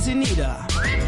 sie nieder.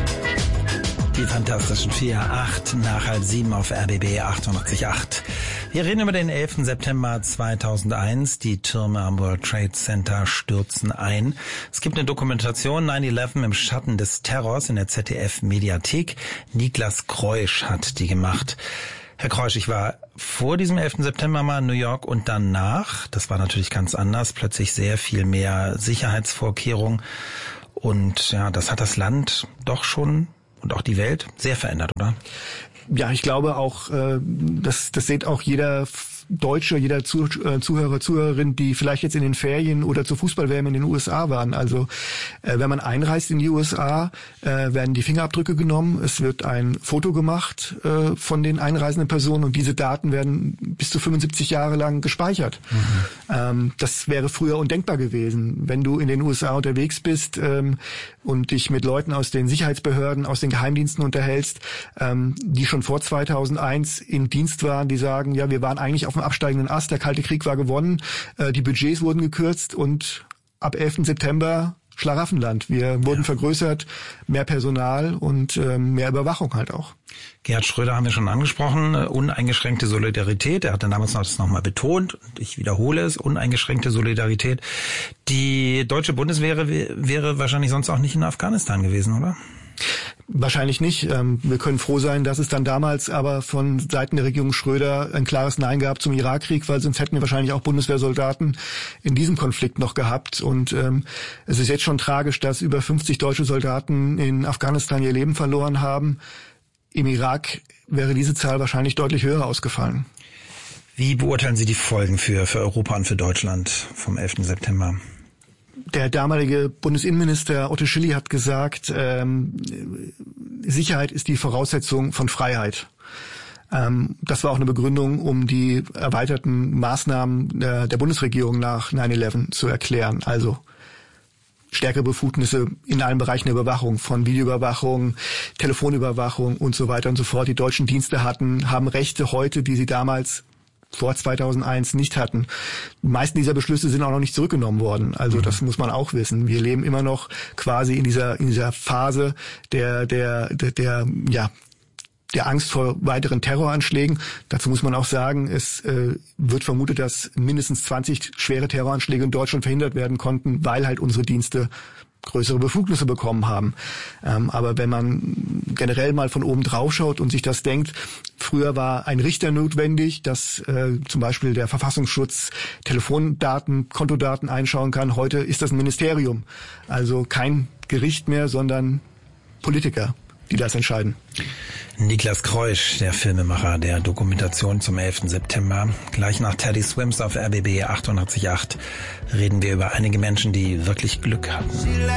Die Fantastischen 4, 8 nach halb 7 auf RBB 88.8. Wir reden über den 11. September 2001. Die Türme am World Trade Center stürzen ein. Es gibt eine Dokumentation 9/11 im Schatten des Terrors in der ZDF-Mediathek. Niklas Kreusch hat die gemacht. Herr Kreusch, ich war vor diesem 11. September mal in New York und danach, das war natürlich ganz anders, plötzlich sehr viel mehr Sicherheitsvorkehrungen. Und ja, das hat das Land doch schon und auch die Welt sehr verändert, oder? Ja, ich glaube auch, das sieht auch jeder Deutsche, jeder Zuhörer, Zuhörerin, die vielleicht jetzt in den Ferien oder zur Fußball-WM in den USA waren. Also wenn man einreist in die USA, werden die Fingerabdrücke genommen. Es wird ein Foto gemacht von den einreisenden Personen und diese Daten werden bis zu 75 Jahre lang gespeichert. Das wäre früher undenkbar gewesen. Wenn du in den USA unterwegs bist und dich mit Leuten aus den Sicherheitsbehörden, aus den Geheimdiensten unterhältst, die schon vor 2001 in Dienst waren, die sagen, ja, wir waren eigentlich auf dem absteigenden Ast, der Kalte Krieg war gewonnen, die Budgets wurden gekürzt und ab 11. September Schlaraffenland. Wir wurden vergrößert, mehr Personal und mehr Überwachung halt auch. Gerhard Schröder haben wir schon angesprochen, uneingeschränkte Solidarität. Er hat dann damals das nochmal betont und ich wiederhole es, uneingeschränkte Solidarität. Die deutsche Bundeswehr wäre wahrscheinlich sonst auch nicht in Afghanistan gewesen, oder? Wahrscheinlich nicht. Wir können froh sein, dass es dann damals aber von Seiten der Regierung Schröder ein klares Nein gab zum Irakkrieg, weil sonst hätten wir wahrscheinlich auch Bundeswehrsoldaten in diesem Konflikt noch gehabt. Und es ist jetzt schon tragisch, dass über 50 deutsche Soldaten in Afghanistan ihr Leben verloren haben. Im Irak wäre diese Zahl wahrscheinlich deutlich höher ausgefallen. Wie beurteilen Sie die Folgen für Europa und für Deutschland vom 11. September? Der damalige Bundesinnenminister Otto Schily hat gesagt, Sicherheit ist die Voraussetzung von Freiheit. Das war auch eine Begründung, um die erweiterten Maßnahmen der Bundesregierung nach 9/11 zu erklären. Also stärkere Befugnisse in allen Bereichen der Überwachung, von Videoüberwachung, Telefonüberwachung und so weiter und so fort. Die deutschen Dienste haben Rechte heute, die sie damals vor 2001 nicht hatten. Die meisten dieser Beschlüsse sind auch noch nicht zurückgenommen worden. Also das muss man auch wissen. Wir leben immer noch quasi in dieser Phase der Angst vor weiteren Terroranschlägen. Dazu muss man auch sagen, es wird vermutet, dass mindestens 20 schwere Terroranschläge in Deutschland verhindert werden konnten, weil halt unsere Dienste größere Befugnisse bekommen haben. Aber wenn man generell mal von oben drauf schaut und sich das denkt, früher war ein Richter notwendig, dass zum Beispiel der Verfassungsschutz Telefondaten, Kontodaten einschauen kann. Heute ist das ein Ministerium. Also kein Gericht mehr, sondern Politiker, die das entscheiden. Niklas Kreusch, der Filmemacher der Dokumentation zum 11. September. Gleich nach Teddy Swims auf RBB 88.8 reden wir über einige Menschen, die wirklich Glück hatten.